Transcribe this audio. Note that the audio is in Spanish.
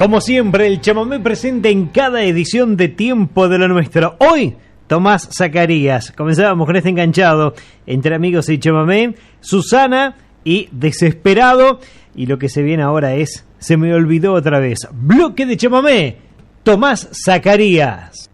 Como siempre, el chamamé presente en cada edición de Tiempo de lo Nuestro. Hoy, Tomás Zacarías. Comenzábamos con este enganchado entre amigos y chamamé, Susana y Desesperado. Y lo que se viene ahora es Se me olvidó otra vez. Bloque de chamamé, Tomás Zacarías.